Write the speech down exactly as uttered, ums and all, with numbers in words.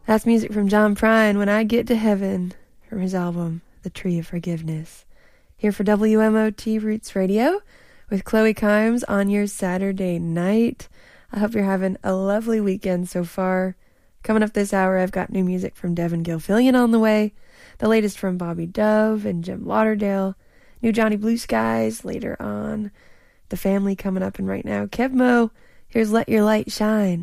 That's music from John Prine, When I Get to Heaven, from his album, The Tree of Forgiveness. Here for W M O T Roots Radio with Chloe Kimes on your Saturday night. I hope you're having a lovely weekend so far. Coming up this hour, I've got new music from Devin Gilfillian on the way, the latest from Bobby Dove and Jim Lauderdale, new Johnny Blue Skies later on, The Family coming up, and right now, Kev Mo, here's Let Your Light Shine.